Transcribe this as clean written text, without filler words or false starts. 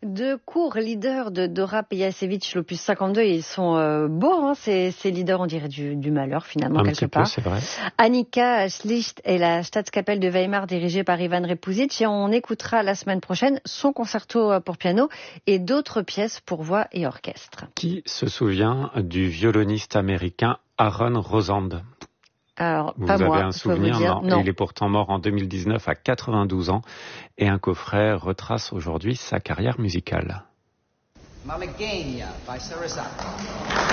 Deux courts leaders de Dora Pejacevic, l'opus 52, ils sont beaux, hein, ces leaders, on dirait du malheur finalement, quelque part. C'est vrai. Annika Schlicht et la Staatskapelle de Weimar dirigée par Ivan Repusic, et on écoutera la semaine prochaine son concerto pour piano et d'autres pièces pour voix et orchestre. Qui se souvient du violoniste américain Aaron Rosand? Alors, vous pas avez moi, un souvenir? Non. Il est pourtant mort en 2019 à 92 ans et un coffret retrace aujourd'hui sa carrière musicale. Malagueña by Sarasate.